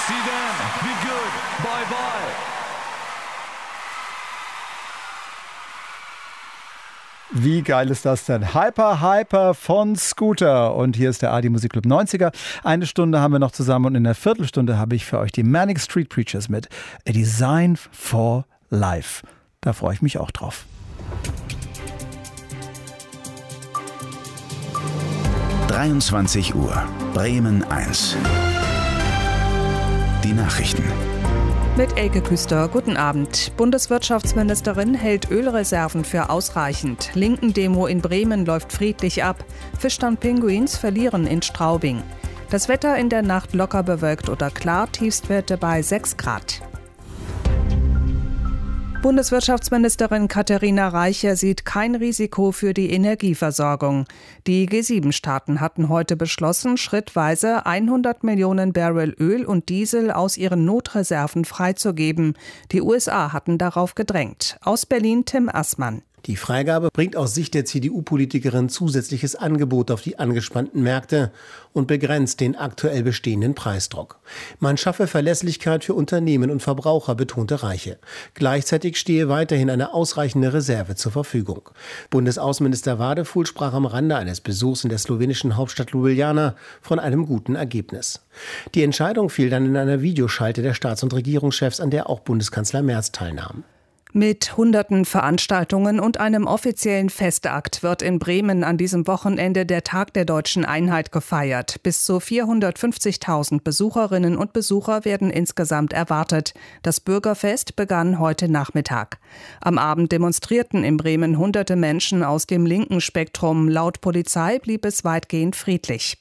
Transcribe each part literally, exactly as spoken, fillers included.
See you then. Be good. Bye bye. Wie geil ist das denn? Hyper, Hyper von Scooter. Und hier ist der A D Musikclub neunziger. Eine Stunde haben wir noch zusammen und in der Viertelstunde habe ich für euch die Manic Street Preachers mit A Design for Life. Da freue ich mich auch drauf. dreiundzwanzig Uhr, Bremen eins. Die Nachrichten. Mit Elke Küster, guten Abend. Bundeswirtschaftsministerin hält Ölreserven für ausreichend. Linken-Demo in Bremen läuft friedlich ab. Fischstand Pinguins verlieren in Straubing. Das Wetter in der Nacht locker bewölkt oder klar, Tiefstwerte bei sechs Grad. Bundeswirtschaftsministerin Katharina Reiche sieht kein Risiko für die Energieversorgung. Die G sieben Staaten hatten heute beschlossen, schrittweise hundert Millionen Barrel Öl und Diesel aus ihren Notreserven freizugeben. Die U S A hatten darauf gedrängt. Aus Berlin Tim Assmann. Die Freigabe bringt aus Sicht der C D U-Politikerin zusätzliches Angebot auf die angespannten Märkte und begrenzt den aktuell bestehenden Preisdruck. Man schaffe Verlässlichkeit für Unternehmen und Verbraucher, betonte Reiche. Gleichzeitig stehe weiterhin eine ausreichende Reserve zur Verfügung. Bundesaußenminister Wadefuhl sprach am Rande eines Besuchs in der slowenischen Hauptstadt Ljubljana von einem guten Ergebnis. Die Entscheidung fiel dann in einer Videoschalte der Staats- und Regierungschefs, an der auch Bundeskanzler Merz teilnahm. Mit hunderten Veranstaltungen und einem offiziellen Festakt wird in Bremen an diesem Wochenende der Tag der Deutschen Einheit gefeiert. Bis zu vierhundertfünfzigtausend Besucherinnen und Besucher werden insgesamt erwartet. Das Bürgerfest begann heute Nachmittag. Am Abend demonstrierten in Bremen hunderte Menschen aus dem linken Spektrum. Laut Polizei blieb es weitgehend friedlich.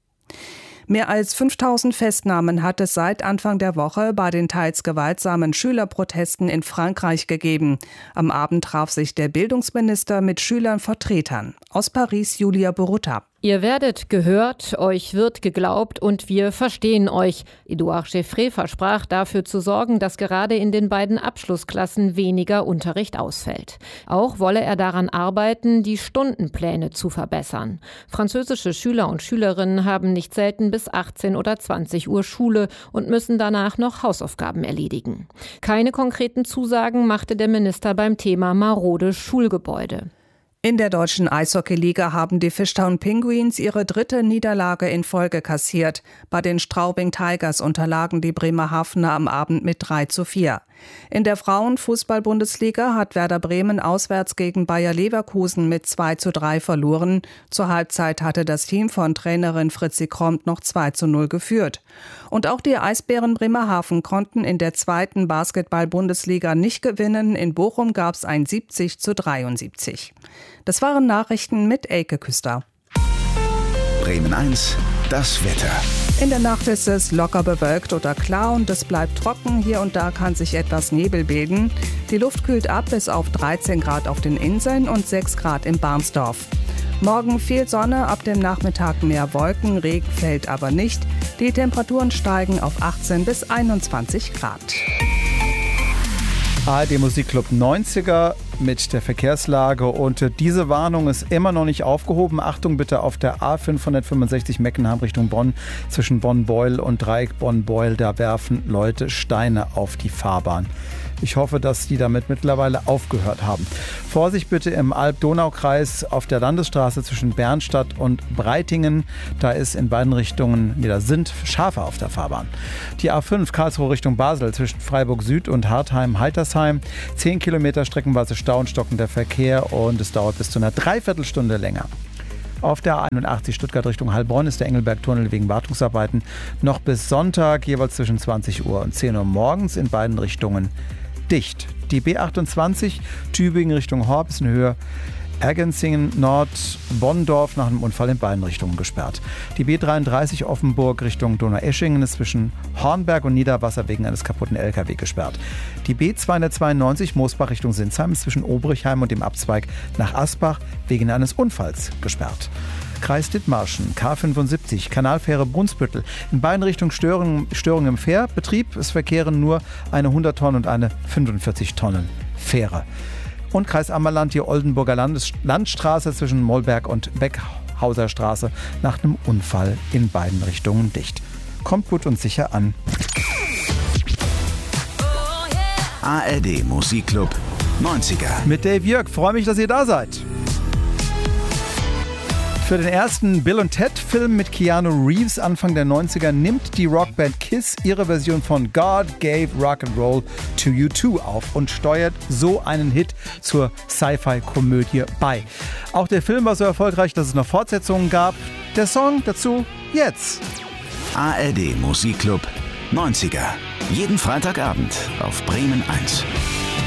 Mehr als fünftausend Festnahmen hat es seit Anfang der Woche bei den teils gewaltsamen Schülerprotesten in Frankreich gegeben. Am Abend traf sich der Bildungsminister mit Schülervertretern. Aus Paris Julia Borutta. Ihr werdet gehört, euch wird geglaubt und wir verstehen euch. Edouard Geoffrey versprach dafür zu sorgen, dass gerade in den beiden Abschlussklassen weniger Unterricht ausfällt. Auch wolle er daran arbeiten, die Stundenpläne zu verbessern. Französische Schüler und Schülerinnen haben nicht selten bis achtzehn oder zwanzig Uhr Schule und müssen danach noch Hausaufgaben erledigen. Keine konkreten Zusagen machte der Minister beim Thema marode Schulgebäude. In der deutschen Eishockeyliga haben die Fishtown Penguins ihre dritte Niederlage in Folge kassiert. Bei den Straubing Tigers unterlagen die Bremerhavener am Abend mit drei zu vier. In der Frauenfußball-Bundesliga hat Werder Bremen auswärts gegen Bayer Leverkusen mit zwei zu drei verloren. Zur Halbzeit hatte das Team von Trainerin Fritzi Kromp noch zwei zu null geführt. Und auch die Eisbären Bremerhaven konnten in der zweiten Basketball-Bundesliga nicht gewinnen. In Bochum gab es ein siebzig zu dreiundsiebzig. Das waren Nachrichten mit Elke Küster. Bremen eins, das Wetter. In der Nacht ist es locker bewölkt oder klar und es bleibt trocken. Hier und da kann sich etwas Nebel bilden. Die Luft kühlt ab bis auf dreizehn Grad auf den Inseln und sechs Grad in Barnsdorf. Morgen viel Sonne, ab dem Nachmittag mehr Wolken, Regen fällt aber nicht. Die Temperaturen steigen auf achtzehn bis einundzwanzig Grad. A R D Musikclub neunziger mit der Verkehrslage und diese Warnung ist immer noch nicht aufgehoben. Achtung bitte auf der A fünfhundertfünfundsechzig Meckenheim Richtung Bonn zwischen Bonn-Beul und Dreieck Bonn-Beul. Da werfen Leute Steine auf die Fahrbahn. Ich hoffe, dass die damit mittlerweile aufgehört haben. Vorsicht bitte im Alb-Donau-Kreis auf der Landesstraße zwischen Bernstadt und Breitingen. Da ist in beiden Richtungen, nee, da sind Schafe auf der Fahrbahn. Die A fünf Karlsruhe Richtung Basel zwischen Freiburg Süd und Hartheim-Haltersheim. Zehn Kilometer streckenweise Stau und stockender Verkehr und es dauert bis zu einer Dreiviertelstunde länger. Auf der A einundachtzig Stuttgart Richtung Heilbronn ist der Engelberg-Tunnel wegen Wartungsarbeiten noch bis Sonntag jeweils zwischen zwanzig Uhr und zehn Uhr morgens in beiden Richtungen dicht. Die B achtundzwanzig Tübingen Richtung Horb ist in Höhe Ergenzingen Nord Bonndorf nach einem Unfall in beiden Richtungen gesperrt. Die B dreiunddreißig Offenburg Richtung Donaueschingen ist zwischen Hornberg und Niederwasser wegen eines kaputten L K W gesperrt. Die B zweihundertzweiundneunzig Moosbach Richtung Sinsheim ist zwischen Obrichheim und dem Abzweig nach Asbach wegen eines Unfalls gesperrt. Kreis Dithmarschen, K fünfundsiebzig, Kanalfähre Brunsbüttel. In beiden Richtungen Störungen, Störungen im Fährbetrieb. Es verkehren nur eine hundert Tonnen und eine fünfundvierzig Tonnen Fähre. Und Kreis Ammerland, die Oldenburger Landes- Landstraße zwischen Mollberg und Beckhauser Straße nach einem Unfall in beiden Richtungen dicht. Kommt gut und sicher an. A R D Musikclub neunziger. Mit Dave Jörg. Freue mich, dass ihr da seid. Für den ersten Bill und Ted-Film mit Keanu Reeves Anfang der neunziger nimmt die Rockband Kiss ihre Version von God Gave Rock'n'Roll to You Too auf und steuert so einen Hit zur Sci-Fi-Komödie bei. Auch der Film war so erfolgreich, dass es noch Fortsetzungen gab. Der Song dazu jetzt. A R D Musikclub neunziger. Jeden Freitagabend auf Bremen eins.